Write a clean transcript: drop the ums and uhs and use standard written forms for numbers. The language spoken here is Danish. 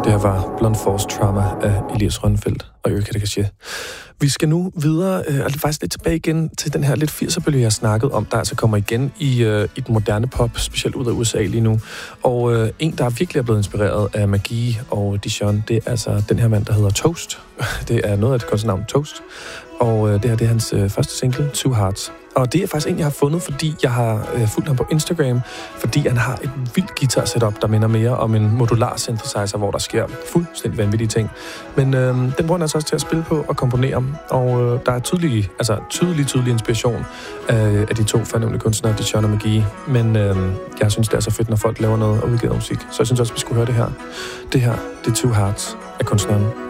Det her var Blunt Force Trauma af Elias Rønfeldt og Erika Degage. Vi skal nu videre, og faktisk lidt tilbage igen til den her lidt 80'er-bølge, jeg snakkede om, der altså kommer igen i den moderne pop, specielt ud af USA lige nu. Og en, der virkelig er blevet inspireret af Magi og Dijon, det er altså den her mand, der hedder Toast. Det er noget af det kunstnernavn Toast. Og det her, det er hans første single, Two Hearts. Og det er faktisk en, jeg har fundet, fordi jeg har fulgt ham på Instagram, fordi han har et vildt guitar-setup, der minder mere om en modular synthesizer, hvor der sker fuldstændig vanvittige ting. Men den bruger han altså også til at spille på og komponere. Og der er tydelig inspiration af de to fornævnte kunstnere, Dijon og Magi. Men jeg synes, det er så fedt, når folk laver noget og udgiver musik. Så jeg synes også, vi skulle høre det her. Det her, det er Two Hearts af kunstneren